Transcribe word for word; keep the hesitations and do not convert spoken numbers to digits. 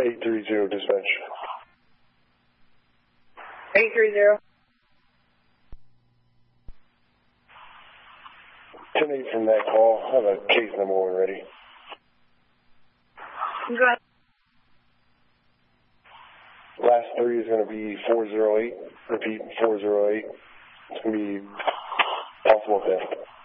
eight three zero dispatch. eight three zero. ten eight from that call. I have a case number one ready. Go ahead. Last three is going to be four zero eight. Repeat, four zero eight. It's going to be possible death.